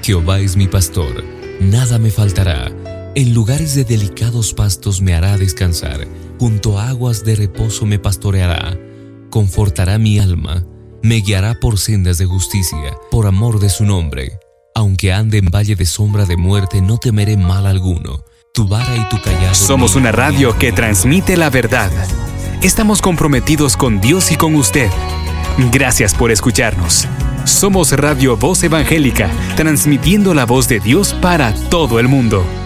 Jehová es mi pastor, nada me faltará. En lugares de delicados pastos me hará descansar, junto a aguas de reposo me pastoreará. Confortará mi alma, me guiará por sendas de justicia, por amor de su nombre. Aunque ande en valle de sombra de muerte, no temeré mal alguno. Tu vara y tu cayado. Somos una radio que transmite la verdad. Estamos comprometidos con Dios y con usted. Gracias por escucharnos. Somos Radio Voz Evangélica, transmitiendo la voz de Dios para todo el mundo.